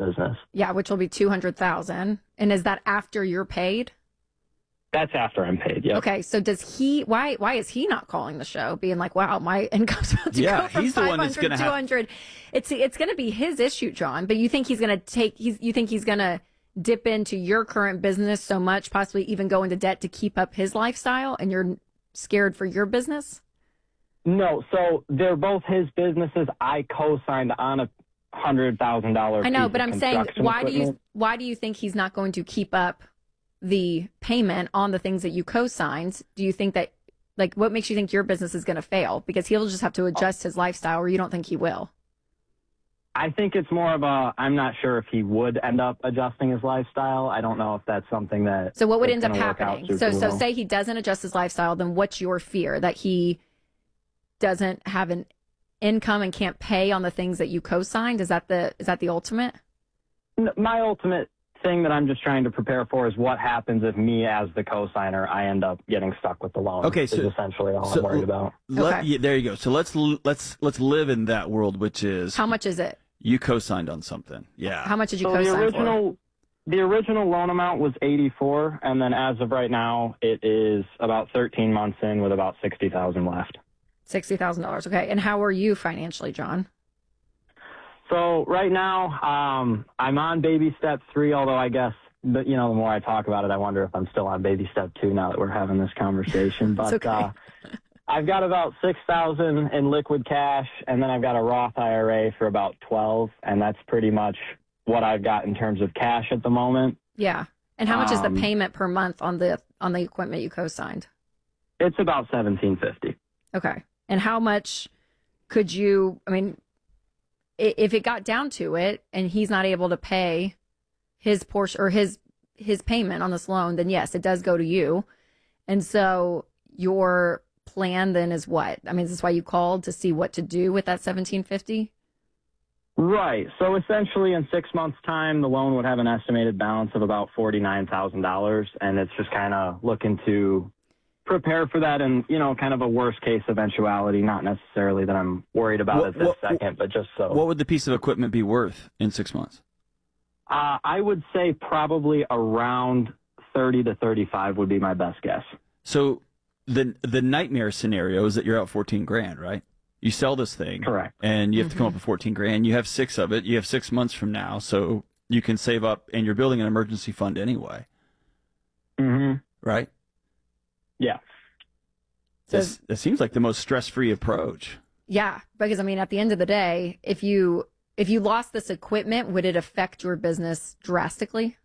business. Yeah, which will be $200,000. And is that after you're paid? That's after I'm paid. Yeah. Okay, so does he? Why is he not calling the show, being like, "Wow, my income's about to go from he's the one that's 500 gonna to 200"? It's going to be his issue, John. But you think he's going to you think he's going to dip into your current business so much, possibly even go into debt to keep up his lifestyle, and you're scared for your business? No, so they're both his businesses. I co-signed on a $100,000. I know, but I'm saying, why do you think he's not going to keep up the payment on the things that you co-signed? Do you think that, like, what makes you think your business is going to fail? Because he'll just have to adjust his lifestyle, or you don't think he will? I think it's more of I'm not sure if he would end up adjusting his lifestyle. I don't know if that's something that. So what would end up happening? So say he doesn't adjust his lifestyle, then what's your fear? That he doesn't have an income and can't pay on the things that you co-signed? Is that the ultimate? My ultimate thing that I'm just trying to prepare for is what happens if me, as the co-signer, I end up getting stuck with the loan. Okay, so is essentially all I'm worried about. There you go. So let's live in that world, which is, how much is it? You co-signed on something. Yeah. How much did you co-sign for? The original loan amount was $84,000, and then as of right now, it is about 13 months in with about $60,000 left. $60,000. Okay. And how are you financially, John? So right now, I'm on baby step 3, although I guess, the more I talk about it, I wonder if I'm still on baby step 2 now that we're having this conversation. But okay. I've got about $6,000 in liquid cash, and then I've got a Roth IRA for about $12,000, and that's pretty much what I've got in terms of cash at the moment. Yeah. And how much is the payment per month on the equipment you co-signed? It's about $1,750. Okay. And how much could you, if it got down to it and he's not able to pay his portion or his payment on this loan, then yes, it does go to you. And so your plan then is what? Is this why you called, to see what to do with that $1,750? Right. So essentially in 6 months' time, the loan would have an estimated balance of about $49,000. And it's just kind of looking to prepare for that and, kind of a worst case eventuality. Not necessarily that I'm worried about it this second, but just so. What would the piece of equipment be worth in 6 months? I would say probably around 30 to 35 would be my best guess. So the nightmare scenario is that you're out $14,000, right? You sell this thing. Correct. And you have to come up with $14,000. You have 6 of it. You have 6 months from now. So you can save up, and you're building an emergency fund anyway. Mm-hmm. Right? Yeah. That seems like the most stress-free approach. Yeah. Because, at the end of the day, if you lost this equipment, would it affect your business drastically?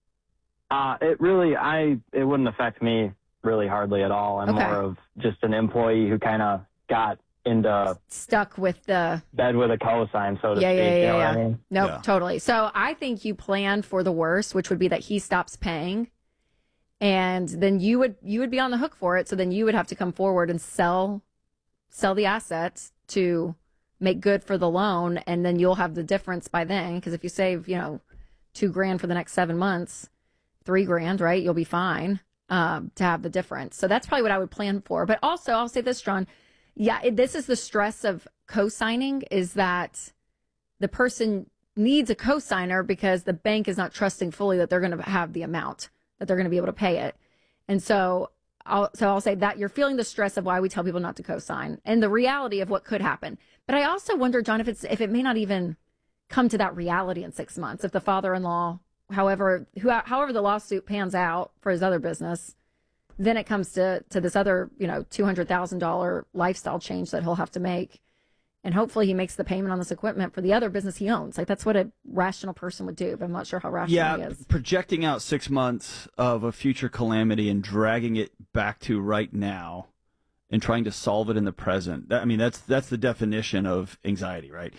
It wouldn't affect me really hardly at all. I'm more of just an employee who kind of got stuck with the bed with a cosign, so to speak. Yeah. What I mean? Nope, totally. So I think you plan for the worst, which would be that he stops paying, and then you would be on the hook for it. So then you would have to come forward and sell the assets to make good for the loan, and then you'll have the difference by then. Because if you save, $2,000 for the next 7 months, $3,000, right? You'll be fine to have the difference. So that's probably what I would plan for. But also, I'll say this, John. Yeah, this is the stress of co-signing, is that the person needs a co-signer because the bank is not trusting fully that they're going to have the amount, that they're going to be able to pay it. And so I'll say that you're feeling the stress of why we tell people not to co-sign and the reality of what could happen. But I also wonder, John, if it may not even come to that reality in 6 months, if the father-in-law, however the lawsuit pans out for his other business, then it comes to this other, $200,000 lifestyle change that he'll have to make. And hopefully he makes the payment on this equipment for the other business he owns. Like, that's what a rational person would do, but I'm not sure how rational he is. Projecting out 6 months of a future calamity and dragging it back to right now and trying to solve it in the present. That's the definition of anxiety, right?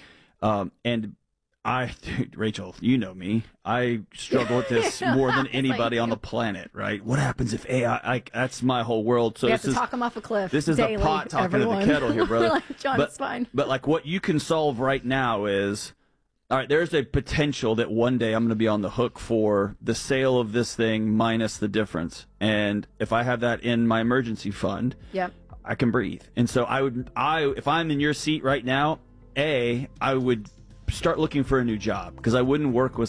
Rachel, you know me. I struggle with this more than anybody on the planet, right? What happens if AI, that's my whole world. So we have to talk him off a cliff. This is daily, the pot talking to the kettle here, brother. John, it's fine. But what you can solve right now is, all right, there's a potential that one day I'm going to be on the hook for the sale of this thing minus the difference. And if I have that in my emergency fund, I can breathe. And so if I'm in your seat right now, I would start looking for a new job, because I wouldn't work with